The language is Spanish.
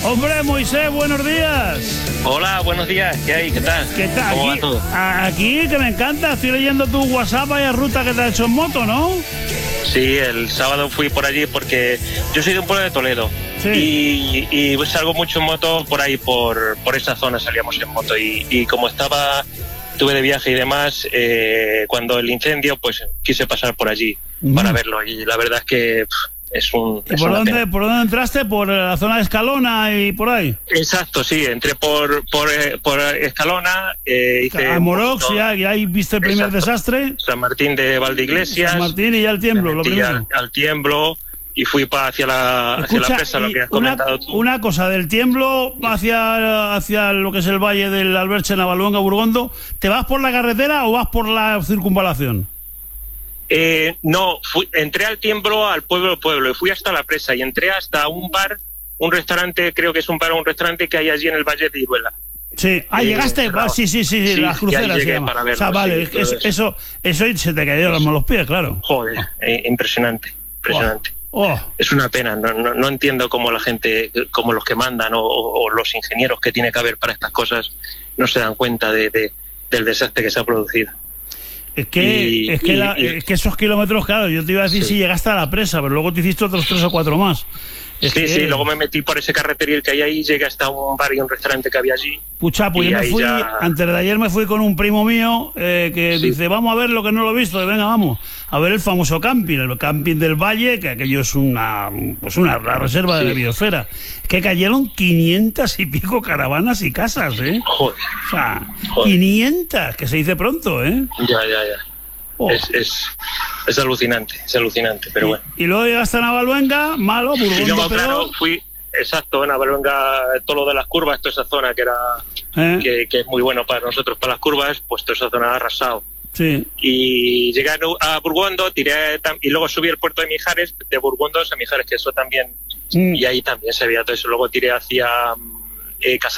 Hombre, Moisés, buenos días. Hola, buenos días. ¿Qué hay? ¿Qué tal? ¿Qué tal? ¿Cómo Aquí, va todo? aquí, que me encanta. Estoy leyendo tu WhatsApp, vaya ruta que te ha hecho en moto, ¿no? Sí, el sábado fui por allí porque yo soy de un pueblo de Toledo. Sí. Y salgo mucho en moto por ahí, por esa zona salíamos en moto. Y como estuve de viaje y demás, cuando el incendio, pues quise pasar por allí para verlo. Y la verdad es que es una pena. ¿Por dónde entraste? ¿Por la zona de Escalona y por ahí? Exacto, sí, entré por Escalona, hice a Morox, y ahí viste el primer desastre. San Martín de Valdeiglesias. San Martín y ya el Tiemblo, lo primero. Al Tiemblo y fui hacia la presa, lo que has comentado tú. Una cosa, del Tiemblo hacia lo que es el valle del Alberche, Navaluenga, Burgondo, ¿te vas por la carretera o vas por la circunvalación? No, entré al Tiemblo, al pueblo, y fui hasta la presa y entré hasta un bar, un restaurante, creo que es un bar o un restaurante que hay allí en el Valle de Iruela. Sí, llegaste, sí, las cruceras se llama. Para verlo, o sea, vale, sí, eso se te cayeron los pies, claro. Joder, impresionante. Es una pena, no entiendo cómo la gente, como los que mandan o los ingenieros que tiene que haber para estas cosas no se dan cuenta del desastre que se ha producido. Es que esos kilómetros, claro, yo te iba a decir si llegaste a la presa, pero luego te hiciste otros 3 o 4 más. Sí, luego me metí por ese carreteril que hay ahí, llegué hasta un bar y un restaurante que había allí. Pucha, pues yo me fui, antes de ayer me fui con un primo mío que dice, vamos a ver lo que no lo he visto, venga, vamos, a ver el famoso camping, el camping del Valle, que aquello es la reserva de la biosfera. Que cayeron 500 y pico caravanas y casas, ¿eh? Joder. O sea, 500, que se dice pronto, ¿eh? Ya. Es alucinante, pero bueno. Y luego llegaste a Navaluenga, malo, Burgondo, y luego, claro, fui, exacto, en Navaluenga, todo lo de las curvas, toda esa zona que era que es muy bueno para nosotros, para las curvas, pues toda esa zona ha arrasado. Sí. Y llegué a Burgondo, y luego subí el puerto de Mijares, de Burgondo a Mijares, que eso también, y ahí también se veía todo eso. Luego tiré hacia